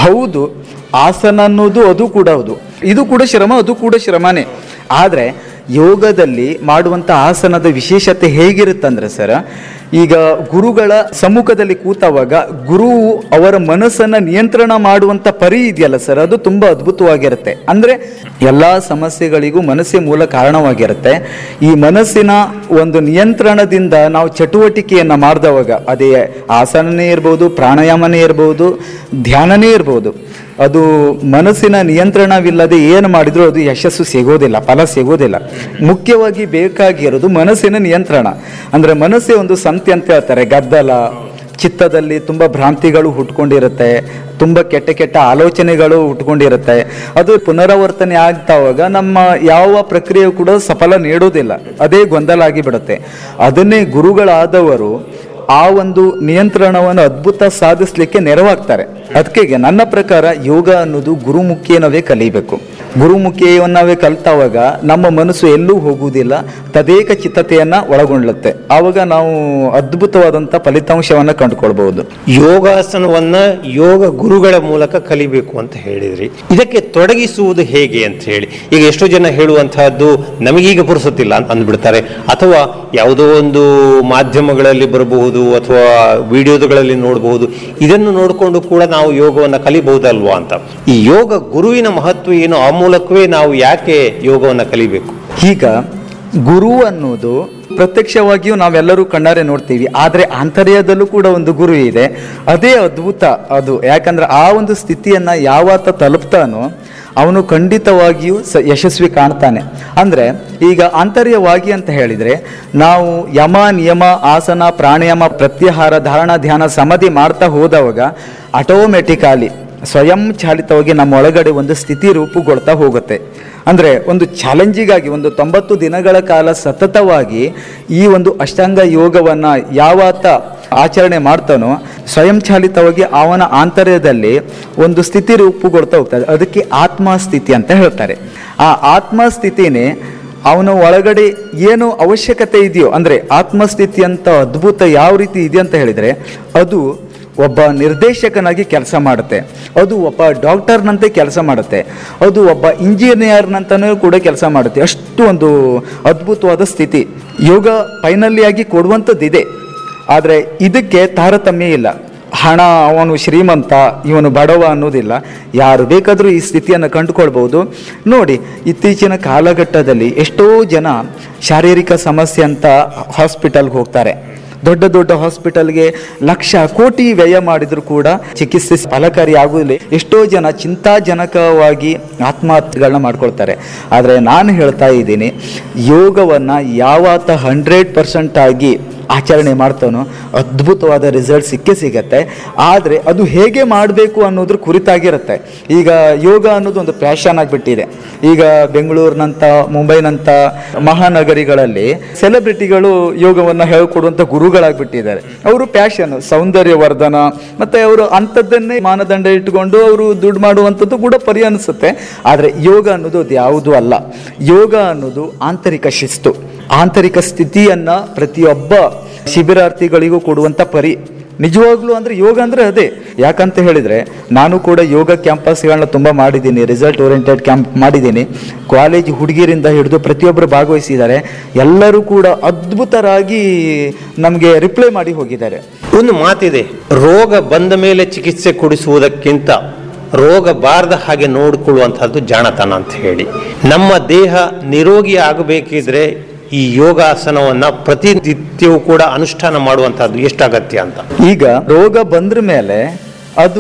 ಹೌದು, ಆಸನ ಅನ್ನೋದು ಅದು ಕೂಡ ಹೌದು, ಇದು ಕೂಡ ಶ್ರಮ, ಅದು ಕೂಡ ಶ್ರಮನೇ. ಆದರೆ ಯೋಗದಲ್ಲಿ ಮಾಡುವಂಥ ಆಸನದ ವಿಶೇಷತೆ ಹೇಗಿರುತ್ತಂದ್ರೆ ಸರ್, ಈಗ ಗುರುಗಳ ಸಮ್ಮುಖದಲ್ಲಿ ಕೂತವಾಗ ಗುರು ಅವರ ಮನಸ್ಸನ್ನು ನಿಯಂತ್ರಣ ಮಾಡುವಂಥ ಪರಿ ಇದೆಯಲ್ಲ ಸರ್, ಅದು ತುಂಬ ಅದ್ಭುತವಾಗಿರುತ್ತೆ. ಅಂದರೆ ಎಲ್ಲ ಸಮಸ್ಯೆಗಳಿಗೂ ಮನಸ್ಸೇ ಮೂಲ ಕಾರಣವಾಗಿರುತ್ತೆ. ಈ ಮನಸ್ಸಿನ ಒಂದು ನಿಯಂತ್ರಣದಿಂದ ನಾವು ಚಟುವಟಿಕೆಯನ್ನು ಮಾಡಿದವಾಗ, ಅದೇ ಆಸನನೇ ಇರ್ಬೋದು, ಪ್ರಾಣಾಯಾಮನೇ ಇರ್ಬೋದು, ಧ್ಯಾನನೇ ಇರ್ಬೋದು, ಅದು ಮನಸ್ಸಿನ ನಿಯಂತ್ರಣವಿಲ್ಲದೆ ಏನು ಮಾಡಿದರೂ ಅದು ಯಶಸ್ಸು ಸಿಗೋದಿಲ್ಲ, ಫಲ ಸಿಗೋದಿಲ್ಲ. ಮುಖ್ಯವಾಗಿ ಬೇಕಾಗಿರೋದು ಮನಸ್ಸಿನ ನಿಯಂತ್ರಣ. ಅಂದರೆ ಮನಸ್ಸೇ ಒಂದು ಸಂತೆ ಅಂತ ಹೇಳ್ತಾರೆ. ಗದ್ದಲ, ಚಿತ್ತದಲ್ಲಿ ತುಂಬ ಭ್ರಾಂತಿಗಳು ಹುಟ್ಕೊಂಡಿರುತ್ತೆ, ತುಂಬ ಕೆಟ್ಟ ಕೆಟ್ಟ ಆಲೋಚನೆಗಳು ಹುಟ್ಕೊಂಡಿರುತ್ತೆ. ಅದು ಪುನರಾವರ್ತನೆ ಆಗ್ತಾವಾಗ ನಮ್ಮ ಯಾವ ಪ್ರಕ್ರಿಯೆ ಕೂಡ ಸಫಲ ನೀಡೋದಿಲ್ಲ, ಅದೇ ಗೊಂದಲ ಆಗಿಬಿಡುತ್ತೆ. ಅದನ್ನೇ ಗುರುಗಳಾದವರು ಆ ಒಂದು ನಿಯಂತ್ರಣವನ್ನು ಅದ್ಭುತ ಸಾಧಿಸಲಿಕ್ಕೆ ನೆರವಾಗ್ತಾರೆ. ಅದಕ್ಕೆ ನನ್ನ ಪ್ರಕಾರ ಯೋಗ ಅನ್ನೋದು ಗುರುಮುಖೇನವೇ ಕಲಿಬೇಕು. ಗುರುಮುಖೇಯವನ್ನವೇ ಕಲಿತಾವಾಗ ನಮ್ಮ ಮನಸ್ಸು ಎಲ್ಲೂ ಹೋಗುವುದಿಲ್ಲ, ತದೇಕ ಚಿತ್ತತೆಯನ್ನು ಒಳಗೊಳ್ಳುತ್ತೆ. ಆವಾಗ ನಾವು ಅದ್ಭುತವಾದಂಥ ಫಲಿತಾಂಶವನ್ನು ಕಂಡುಕೊಳ್ಬಹುದು. ಯೋಗಾಸನವನ್ನ ಯೋಗ ಗುರುಗಳ ಮೂಲಕ ಕಲಿಬೇಕು ಅಂತ ಹೇಳಿದ್ರಿ. ಇದಕ್ಕೆ ತೊಡಗಿಸುವುದು ಹೇಗೆ ಅಂತ ಹೇಳಿ, ಈಗ ಎಷ್ಟೋ ಜನ ಹೇಳುವಂತಹದ್ದು ನಮಗೀಗ ಪುರುಸೊತ್ತಿಲ್ಲ ಅಂತ ಅಂದ್ಬಿಡ್ತಾರೆ, ಅಥವಾ ಯಾವುದೋ ಒಂದು ಮಾಧ್ಯಮಗಳಲ್ಲಿ ಬರಬಹುದು ಅಥವಾ ವಿಡಿಯೋಗಳಲ್ಲಿ ನೋಡಬಹುದು, ಇದನ್ನು ನೋಡಿಕೊಂಡು ಕೂಡ ನಾವು ಯೋಗವನ್ನು ಕಲಿಬಹುದಲ್ವಾ ಅಂತ. ಈ ಯೋಗ ಗುರುವಿನ ಮಹತ್ವ ಏನು, ಆ ಮೂಲಕವೇ ನಾವು ಯಾಕೆ ಯೋಗವನ್ನು ಕಲಿಬೇಕು? ಈಗ ಗುರು ಅನ್ನೋದು ಪ್ರತ್ಯಕ್ಷವಾಗಿಯೂ ನಾವೆಲ್ಲರೂ ಕಣ್ಣಾರೆ ನೋಡ್ತೀವಿ, ಆದರೆ ಆಂತರ್ಯದಲ್ಲೂ ಕೂಡ ಒಂದು ಗುರು ಇದೆ. ಅದೇ ಅದ್ಭುತ ಅದು. ಯಾಕಂದ್ರೆ ಆ ಒಂದು ಸ್ಥಿತಿಯನ್ನು ಯಾವತ್ತ ತಲುಪ್ತಾನೋ ಅವನು ಖಂಡಿತವಾಗಿಯೂ ಯಶಸ್ವಿ ಕಾಣ್ತಾನೆ. ಅಂದರೆ ಈಗ ಆಂತರ್ಯವಾಗಿ ಅಂತ ಹೇಳಿದರೆ, ನಾವು ಯಮ ನಿಯಮ ಆಸನ ಪ್ರಾಣಾಯಾಮ ಪ್ರತ್ಯಾಹಾರ ಧಾರಣ ಧ್ಯಾನ ಸಮಾಧಿ ಮಾಡ್ತಾ ಹೋದವಾಗ ಆಟೋಮೆಟಿಕಲಿ ಸ್ವಯಂ ಚಾಲಿತವಾಗಿ ನಮ್ಮ ಒಳಗಡೆ ಒಂದು ಸ್ಥಿತಿ ರೂಪುಗೊಳ್ತಾ ಹೋಗುತ್ತೆ. ಅಂದರೆ ಒಂದು ಚಾಲೆಂಜಿಗಾಗಿ ಒಂದು 90 ದಿನಗಳ ಕಾಲ ಸತತವಾಗಿ ಈ ಒಂದು ಅಷ್ಟಾಂಗ ಯೋಗವನ್ನು ಯಾವತ್ತ ಆಚರಣೆ ಮಾಡ್ತಾನೋ ಸ್ವಯಂ ಚಾಲಿತವಾಗಿ ಅವನ ಆಂತರ್ಯದಲ್ಲಿ ಒಂದು ಸ್ಥಿತಿ ರೂಪುಗೊಳ್ತಾ ಹೋಗ್ತದೆ. ಅದಕ್ಕೆ ಆತ್ಮಸ್ಥಿತಿ ಅಂತ ಹೇಳ್ತಾರೆ. ಆ ಆತ್ಮಸ್ಥಿತಿನೇ ಅವನ ಒಳಗಡೆ ಏನು ಅವಶ್ಯಕತೆ ಇದೆಯೋ, ಅಂದರೆ ಆತ್ಮಸ್ಥಿತಿ ಅಂತ ಅದ್ಭುತ ಯಾವ ರೀತಿ ಇದೆ ಅಂತ ಹೇಳಿದರೆ, ಅದು ಒಬ್ಬ ನಿರ್ದೇಶಕನಾಗಿ ಕೆಲಸ ಮಾಡುತ್ತೆ, ಅದು ಒಬ್ಬ ಡಾಕ್ಟರ್ನಂತೆ ಕೆಲಸ ಮಾಡುತ್ತೆ, ಅದು ಒಬ್ಬ ಇಂಜಿನಿಯರ್ನಂತನೂ ಕೂಡ ಕೆಲಸ ಮಾಡುತ್ತೆ. ಅಷ್ಟು ಒಂದು ಅದ್ಭುತವಾದ ಸ್ಥಿತಿ ಯೋಗ ಫೈನಲ್ಲಿಯಾಗಿ ಕೊಡುವಂಥದ್ದಿದೆ. ಆದರೆ ಇದಕ್ಕೆ ತಾರತಮ್ಯ ಇಲ್ಲ. ಹಣ, ಅವನು ಶ್ರೀಮಂತ ಇವನು ಬಡವ ಅನ್ನೋದಿಲ್ಲ. ಯಾರು ಬೇಕಾದರೂ ಈ ಸ್ಥಿತಿಯನ್ನು ಕಂಡುಕೊಳ್ಬೋದು. ನೋಡಿ, ಇತ್ತೀಚಿನ ಕಾಲಘಟ್ಟದಲ್ಲಿ ಎಷ್ಟೋ ಜನ ಶಾರೀರಿಕ ಸಮಸ್ಯೆ ಅಂತ ಹಾಸ್ಪಿಟಲ್ಗೆ ಹೋಗ್ತಾರೆ. ದೊಡ್ಡ ದೊಡ್ಡ ಹಾಸ್ಪಿಟಲ್ಗೆ ಲಕ್ಷ ಕೋಟಿ ವ್ಯಯ ಮಾಡಿದರೂ ಕೂಡ ಚಿಕಿತ್ಸೆ ಫಲಕಾರಿ ಆಗುವುದಿಲ್ಲ. ಎಷ್ಟೋ ಜನ ಚಿಂತಾಜನಕವಾಗಿ ಆತ್ಮಹತ್ಯೆಗಳನ್ನ ಮಾಡ್ಕೊಳ್ತಾರೆ. ಆದರೆ ನಾನು ಹೇಳ್ತಾ ಇದ್ದೀನಿ, ಯೋಗವನ್ನು ಯಾವತ್ತ 100% ಆಗಿ ಆಚರಣೆ ಮಾಡ್ತಾನೋ ಅದ್ಭುತವಾದ ರಿಸಲ್ಟ್ ಸಿಗತ್ತೆ. ಆದರೆ ಅದು ಹೇಗೆ ಮಾಡಬೇಕು ಅನ್ನೋದ್ರ ಕುರಿತಾಗಿರುತ್ತೆ. ಈಗ ಯೋಗ ಅನ್ನೋದು ಒಂದು ಪ್ಯಾಷನ್ ಆಗಿಬಿಟ್ಟಿದೆ. ಈಗ ಬೆಂಗಳೂರಿನಂಥ ಮುಂಬೈನಂಥ ಮಹಾನಗರಿಗಳಲ್ಲಿ ಸೆಲೆಬ್ರಿಟಿಗಳು ಯೋಗವನ್ನು ಹೇಳಿಕೊಡುವಂಥ ಗುರುಗಳಾಗ್ಬಿಟ್ಟಿದ್ದಾರೆ. ಅವರು ಪ್ಯಾಷನ್, ಸೌಂದರ್ಯವರ್ಧನ, ಮತ್ತು ಅವರು ಅಂಥದ್ದನ್ನೇ ಮಾನದಂಡ ಇಟ್ಟುಕೊಂಡು ಅವರು ದುಡ್ಡು ಮಾಡುವಂಥದ್ದು ಕೂಡ ಪರಿ ಅನಿಸುತ್ತೆ. ಆದರೆ ಯೋಗ ಅನ್ನೋದು ಅದು ಯಾವುದೂ ಅಲ್ಲ. ಯೋಗ ಅನ್ನೋದು ಆಂತರಿಕ ಶಿಸ್ತು, ಆಂತರಿಕ ಸ್ಥಿತಿಯನ್ನು ಪ್ರತಿಯೊಬ್ಬ ಶಿಬಿರಾರ್ಥಿಗಳಿಗೂ ಕೊಡುವಂಥ ಪರಿ. ನಿಜವಾಗ್ಲೂ ಅಂದರೆ ಯೋಗ ಅಂದರೆ ಅದೇ. ಯಾಕಂತ ಹೇಳಿದರೆ ನಾನು ಕೂಡ ಯೋಗ ಕ್ಯಾಂಪಸ್ಗಳನ್ನ ತುಂಬ ಮಾಡಿದ್ದೀನಿ, ರಿಸಲ್ಟ್ ಓರಿಯೆಂಟೆಡ್ ಕ್ಯಾಂಪ್ ಮಾಡಿದ್ದೀನಿ. ಕಾಲೇಜ್ ಹುಡುಗಿರಿಂದ ಹಿಡಿದು ಪ್ರತಿಯೊಬ್ಬರು ಭಾಗವಹಿಸಿದ್ದಾರೆ. ಎಲ್ಲರೂ ಕೂಡ ಅದ್ಭುತರಾಗಿ ನಮಗೆ ರಿಪ್ಲೈ ಮಾಡಿ ಹೋಗಿದ್ದಾರೆ. ಒಂದು ಮಾತಿದೆ, ರೋಗ ಬಂದ ಮೇಲೆ ಚಿಕಿತ್ಸೆ ಕೊಡಿಸುವುದಕ್ಕಿಂತ ರೋಗ ಬಾರದ ಹಾಗೆ ನೋಡಿಕೊಳ್ಳುವಂಥದ್ದು ಜಾಣತನ ಅಂತ ಹೇಳಿ. ನಮ್ಮ ದೇಹ ನಿರೋಗಿ ಆಗಬೇಕಿದ್ರೆ ಈ ಯೋಗಾಸನವನ್ನ ಪ್ರತಿನಿತ್ಯವೂ ಕೂಡ ಅನುಷ್ಠಾನ ಮಾಡುವಂತಹದ್ದು ಎಷ್ಟು ಅಗತ್ಯ ಅಂತ. ಈಗ ರೋಗ ಬಂದ್ರ ಮೇಲೆ ಅದು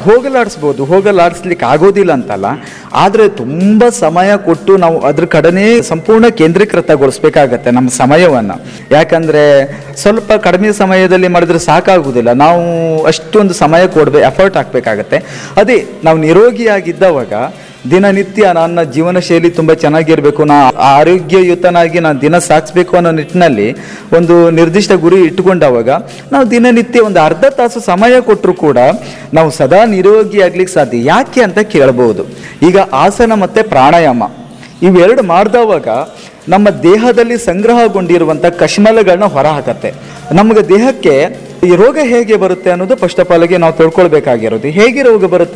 ಹೋಗಲಾಡಿಸ್ಲಿಕ್ಕೆ ಆಗೋದಿಲ್ಲ ಅಂತಲ್ಲ, ಆದರೆ ತುಂಬ ಸಮಯ ಕೊಟ್ಟು ನಾವು ಅದ್ರ ಕಡೆನೇ ಸಂಪೂರ್ಣ ಕೇಂದ್ರೀಕೃತಗೊಳಿಸ್ಬೇಕಾಗತ್ತೆ ನಮ್ಮ ಸಮಯವನ್ನು. ಯಾಕಂದರೆ ಸ್ವಲ್ಪ ಕಡಿಮೆ ಸಮಯದಲ್ಲಿ ಮಾಡಿದ್ರೆ ಸಾಕಾಗುವುದಿಲ್ಲ, ನಾವು ಅಷ್ಟೊಂದು ಸಮಯ ಎಫರ್ಟ್ ಹಾಕಬೇಕಾಗತ್ತೆ. ಅದೇ ನಾವು ನಿರೋಗಿಯಾಗಿದ್ದವಾಗ ದಿನನಿತ್ಯ ನನ್ನ ಜೀವನ ಶೈಲಿ ತುಂಬ ಚೆನ್ನಾಗಿರಬೇಕು, ನಾ ಆರೋಗ್ಯಯುತನಾಗಿ ನಾನು ದಿನ ಸಾಗಿಸ್ಬೇಕು ಅನ್ನೋ ನಿಟ್ಟಿನಲ್ಲಿ ಒಂದು ನಿರ್ದಿಷ್ಟ ಗುರಿ ಇಟ್ಟುಕೊಂಡಾಗ ನಾವು ದಿನನಿತ್ಯ ಒಂದು ಅರ್ಧ ತಾಸು ಸಮಯ ಕೊಟ್ಟರು ಕೂಡ ನಾವು ಸದಾ ನಿರೋಗಿ ಆಗ್ಲಿಕ್ಕೆ ಸಾಧ್ಯ. ಯಾಕೆ ಅಂತ ಕೇಳಬಹುದು. ಈಗ ಆಸನ ಮತ್ತು ಪ್ರಾಣಾಯಾಮ ಇವೆರಡು ಮಾಡಿದವಾಗ ನಮ್ಮ ದೇಹದಲ್ಲಿ ಸಂಗ್ರಹಗೊಂಡಿರುವಂಥ ಕಶ್ಮಲಗಳನ್ನ ಹೊರಹಾಕತ್ತೆ. ನಮಗೆ ದೇಹಕ್ಕೆ ಈ ರೋಗ ಹೇಗೆ ಬರುತ್ತೆ ಅನ್ನೋದು ಫಸ್ಟ್ ಆಫ್ ಆಲ್ಗೆ ನಾವು ತಿಳ್ಕೊಳ್ಬೇಕಾಗಿರೋದು. ಹೇಗೆ ರೋಗ ಬರುತ್ತೆ